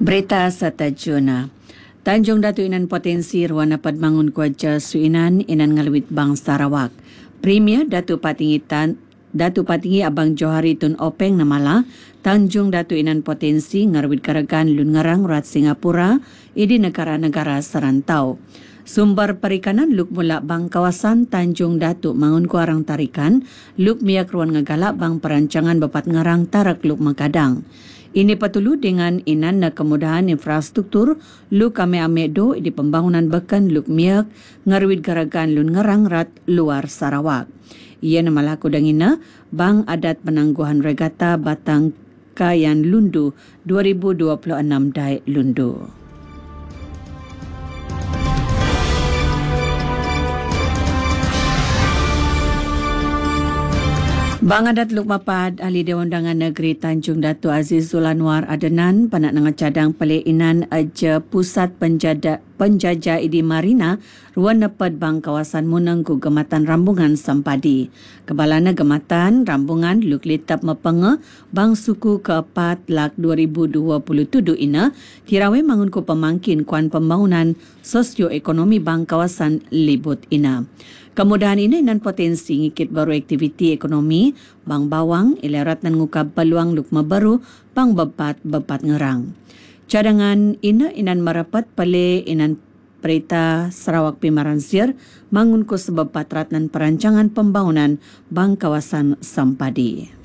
Berita Satajuna. Tanjung Datu Inan potensi ruang dapat bangun kuaja suinan inan ngalawit Bang Sarawak. Premier Datu Patinggi Abang Johari Tun Openg namala Tanjung Datu Inan potensi ngarwit karagan lun ngarang rat Singapura idi negara-negara serantau. Sumber perikanan luk mula bang kawasan Tanjung Datu mangun kuarang tarikan luk miak ruan ngagalak bang perancangan bapat ngarang tarak luk makadang. Ini patulu dengan inan na kemudahan infrastruktur luk ame-ame do di pembangunan bekan luk miak ngarwit garagan lun ngarang rat luar Sarawak. Ia namalaku dangina bang adat penangguhan regata Batang Kayan Lundu 2026 Dai Lundu. Bang Adat Lukmapad, Ahli Dewan Undangan Negeri Tanjung Datu Azizul Anwar Adenan, panak dengan cadang peliinan aja Pusat Penjajah Idi Marina, ruang dapat bang kawasan Munenggu Gematan Rambungan Sampadi. Kebalana Gematan Rambungan Luk Litap Mepenge, bang suku keempat lak 2027 ina, tirawe mangunku pemangkin kuan pembangunan sosioekonomi bang kawasan Libut ina. Kemudahan ini dan potensi ngikit baru aktiviti ekonomi, bang bawang, ilerat dan ngukab peluang lukma baru, bang bepat ngerang. Cadangan inan merapat pale inan Perita Sarawak Pimaranzir, mangun ko sebab patrat dan perancangan pembangunan bang kawasan Sampadi.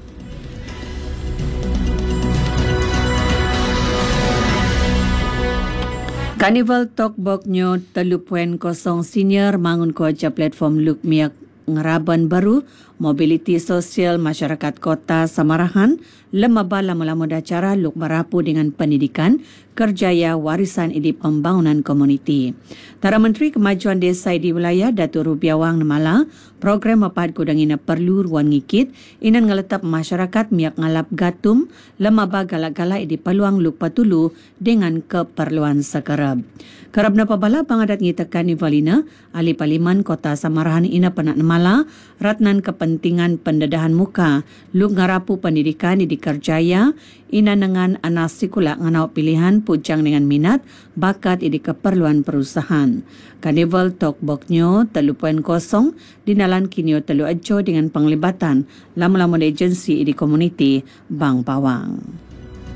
Carnival Talkbox nyo 3.0 senior mangun ko aja platform luk miak ngeraban baru mobiliti sosial masyarakat kota Samarahan lemaba lama-lama dacara luk merapu dengan pendidikan kerjaya warisan idi pembangunan komuniti. Tara Menteri Kemajuan Desa di wilayah Datuk Rubiawang namala program apad kudangina perlu ruang ngikit inan ngaletap masyarakat miak ngalap gatum lemaba galak-galak idi peluang luk patulu dengan keperluan sekerab. Kerab na pabala pangadat ngitakan ni Valina, ahli Parlimen Kota Samarahan ina penak namala ratnan kepentingan pendedahan muka luk ngarapu pendidikan di kerjaya ina dengan anak sekolah nganau pilihan pujang dengan minat bakat di keperluan perusahaan. Carnival Talkbox nyo 3.0 dinalan kinyo telu ajo dengan penglibatan lama-lama agensi di komuniti Bang Pawang.